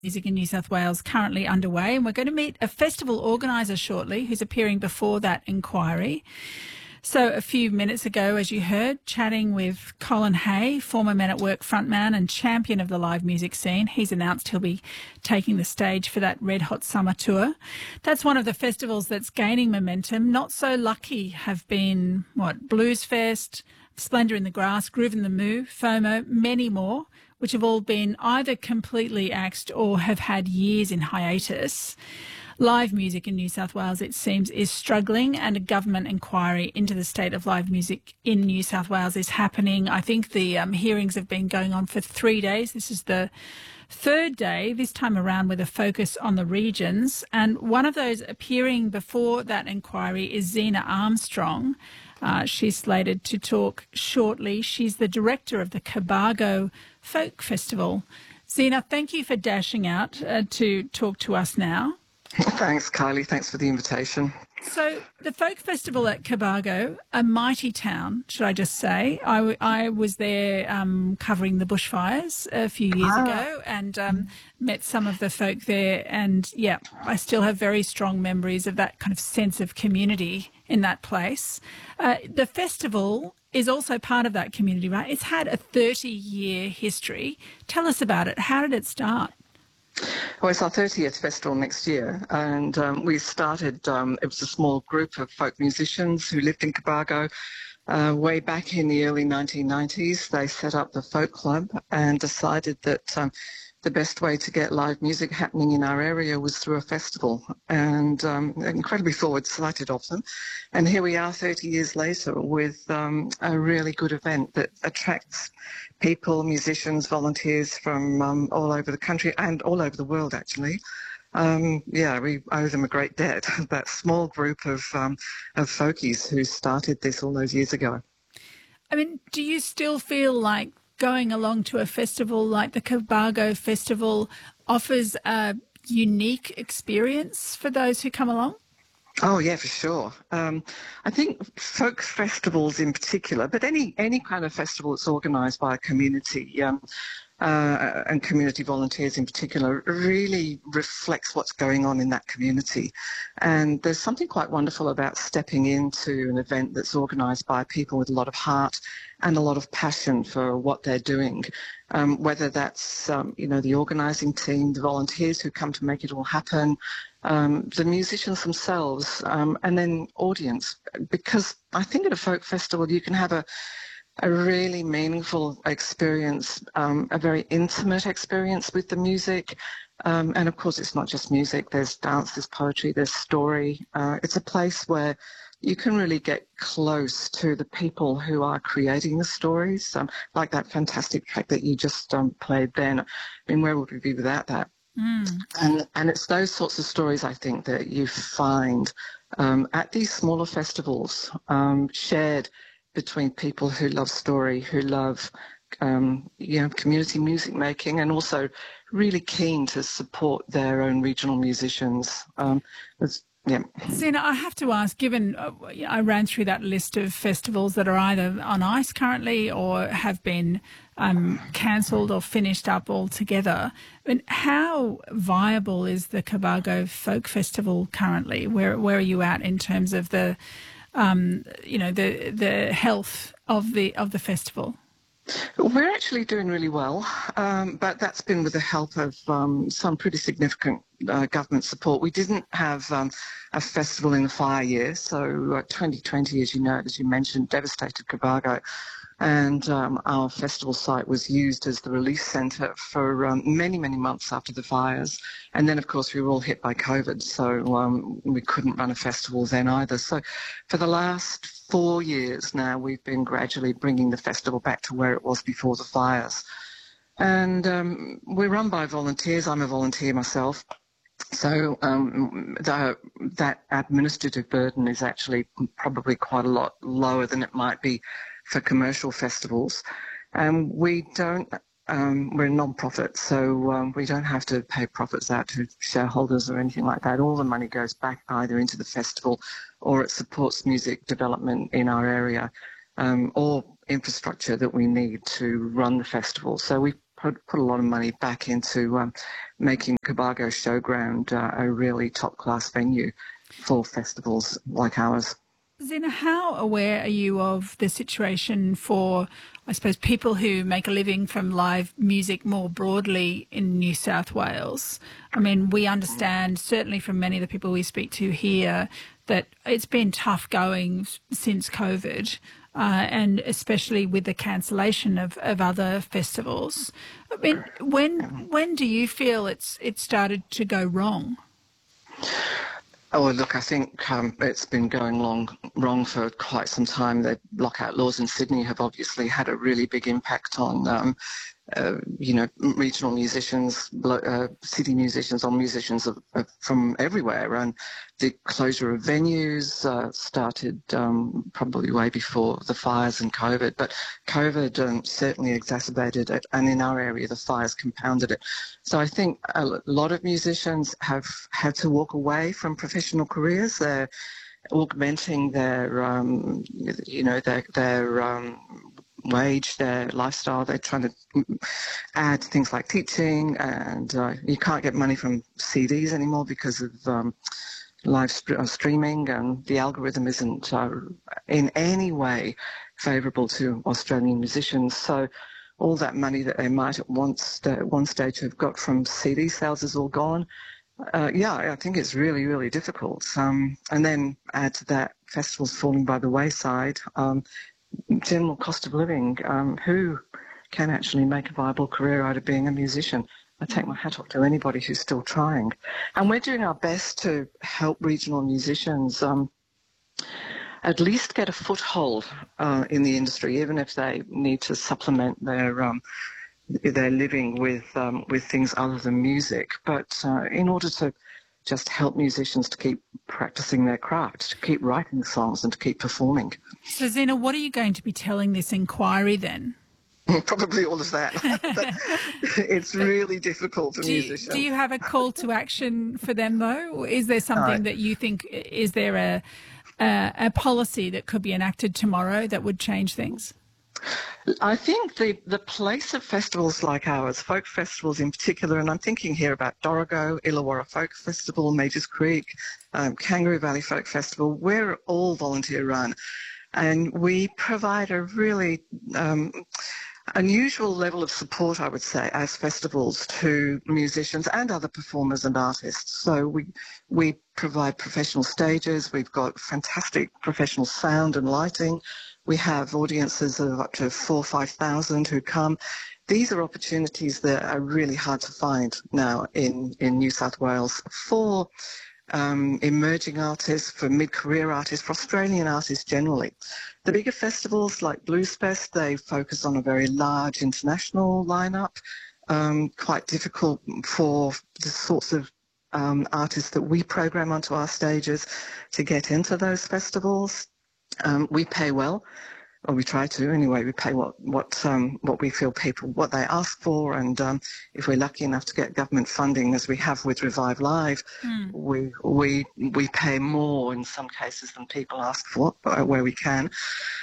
Music in New South Wales currently underway, and we're going to meet a festival organiser shortly who's appearing before that inquiry. So a few minutes ago, as you heard, chatting with Colin Hay, former Men at Work frontman and champion of the live music scene. He's announced he'll be taking the stage for that Red Hot Summer Tour. That's one of the festivals that's gaining momentum. Not so lucky have been, Blues Fest, Splendour in the Grass, Groove in the Moo, FOMO, many more, which have all been either completely axed or have had years in hiatus. Live music in New South Wales, it seems, is struggling, and a government inquiry into the state of live music in New South Wales is happening. I think the hearings have been going on for 3 days. This is the third day, this time around with a focus on the regions. And one of those appearing before that inquiry is Zena Armstrong. She's slated to talk shortly. She's the director of the Cobargo Folk Festival. Zena, thank you for dashing out to talk to us now. Thanks, Kylie. Thanks for the invitation. So the Folk Festival at Cobargo, a mighty town, should I just say. I was there covering the bushfires a few years ago and met some of the folk there. And, yeah, I still have very strong memories of that kind of sense of community in that place. The festival is also part of that community, right? It's had a 30-year history. Tell us about it. How did it start? Well, it's our 30th festival next year, and we started, it was a small group of folk musicians who lived in Cobargo way back in the early 1990s. They set up the Folk Club and decided that the best way to get live music happening in our area was through a festival, and incredibly forward-sighted of them. And here we are 30 years later with a really good event that attracts people, musicians, volunteers from all over the country and all over the world, actually. We owe them a great debt, that small group of folkies who started this all those years ago. I mean, do you still feel like going along to a festival like the Cobargo Festival offers a unique experience for those who come along? Oh, yeah, for sure. I think folk festivals in particular, but any kind of festival that's organised by a community and community volunteers in particular really reflects what's going on in that community. And there's something quite wonderful about stepping into an event that's organised by people with a lot of heart and a lot of passion for what they're doing, whether that's, the organising team, the volunteers who come to make it all happen, the musicians themselves, and then audience. Because I think at a folk festival you can have a really meaningful experience, a very intimate experience with the music. And of course, it's not just music. There's dance, there's poetry, there's story. It's a place where you can really get close to the people who are creating the stories, like that fantastic track that you just played then. I mean, where would we be without that? And it's those sorts of stories, I think, that you find at these smaller festivals, shared between people who love story, who love community music making, and also really keen to support their own regional musicians. Zena, I have to ask, given I ran through that list of festivals that are either on ice currently or have been cancelled or finished up altogether, I mean, how viable is the Cobargo Folk Festival currently? Where are you at in terms of the health of the festival? We're actually doing really well, but that's been with the help of some pretty significant government support. We didn't have a festival in the fire year, so 2020, as you mentioned, devastated Cobargo, and our festival site was used as the relief centre for many, many months after the fires. And then, of course, we were all hit by COVID, so we couldn't run a festival then either. So for the last 4 years now, we've been gradually bringing the festival back to where it was before the fires. And we're run by volunteers. I'm a volunteer myself. So that administrative burden is actually probably quite a lot lower than it might be for commercial festivals. We don't, we're a non-profit, so we don't have to pay profits out to shareholders or anything like that. All the money goes back either into the festival or it supports music development in our area, or infrastructure that we need to run the festival. So we put a lot of money back into making Cobargo Showground a really top-class venue for festivals like ours. Zina, how aware are you of the situation for, I suppose, people who make a living from live music more broadly in New South Wales? I mean, we understand, certainly from many of the people we speak to here, that it's been tough going since COVID, and especially with the cancellation of other festivals. I mean, when do you feel it started to go wrong? Oh, look, I think it's been going wrong for quite some time. The lockout laws in Sydney have obviously had a really big impact on, regional musicians, city musicians, or musicians from everywhere. And the closure of venues started probably way before the fires and COVID. But COVID certainly exacerbated it, and in our area, the fires compounded it. So I think a lot of musicians have had to walk away from professional careers. They're augmenting their wage, their lifestyle. They're trying to add things like teaching, and you can't get money from CDs anymore because of live streaming, and the algorithm isn't in any way favourable to Australian musicians. So all that money that they might at one stage have got from CD sales is all gone. I think it's really, really difficult. And then add to that festivals falling by the wayside, general cost of living. Who can actually make a viable career out of being a musician? I take my hat off to anybody who's still trying. And we're doing our best to help regional musicians at least get a foothold in the industry, even if they need to supplement their living with things other than music. But in order to just help musicians to keep practicing their craft, to keep writing songs and to keep performing. So, Zina, what are you going to be telling this inquiry then? Probably all of that. It's really difficult for musicians. Do you have a call to action for them, though? Or is there something that you think, is there a policy that could be enacted tomorrow that would change things? I think the place of festivals like ours, folk festivals in particular, and I'm thinking here about Dorrigo, Illawarra Folk Festival, Majors Creek, Kangaroo Valley Folk Festival, we're all volunteer run, and we provide a really unusual level of support, I would say, as festivals to musicians and other performers and artists. So we provide professional stages, we've got fantastic professional sound and lighting. We have audiences of up to 4,000 or 5,000 who come. These are opportunities that are really hard to find now in New South Wales for emerging artists, for mid-career artists, for Australian artists generally. The bigger festivals like Bluesfest, they focus on a very large international lineup, quite difficult for the sorts of artists that we program onto our stages to get into those festivals. We pay well, or we try to anyway. We pay what we feel what they ask for, and if we're lucky enough to get government funding, as we have with Revive Live, we pay more in some cases than people ask for, where we can.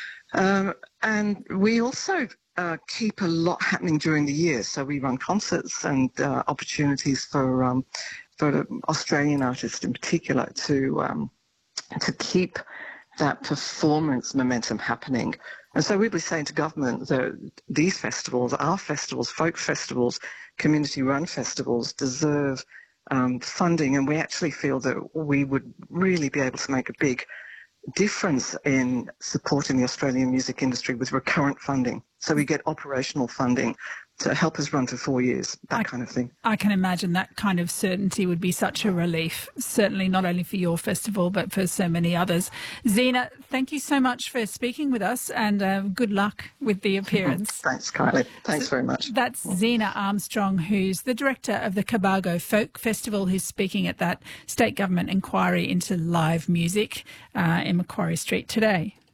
And we also keep a lot happening during the year. So we run concerts and opportunities for Australian artists in particular to keep that performance momentum happening. And so we'd be saying to government that these festivals, our festivals, folk festivals, community-run festivals, deserve funding, and we actually feel that we would really be able to make a big difference in supporting the Australian music industry with recurrent funding. So we get operational funding to help us run for 4 years, that kind of thing. I can imagine that kind of certainty would be such a relief, certainly not only for your festival, but for so many others. Zina, thank you so much for speaking with us, and good luck with the appearance. Thanks, Kylie. Thanks very much. That's Zina Armstrong, who's the director of the Cobargo Folk Festival, who's speaking at that state government inquiry into live music in Macquarie Street today.